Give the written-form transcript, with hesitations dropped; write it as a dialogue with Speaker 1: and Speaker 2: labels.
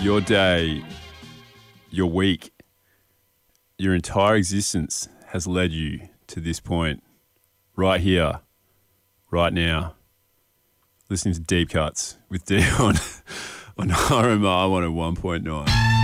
Speaker 1: Your day, your week, your entire existence has led you to this point, right here, right now, listening to Deep Cuts with Dion on RMR 101.9.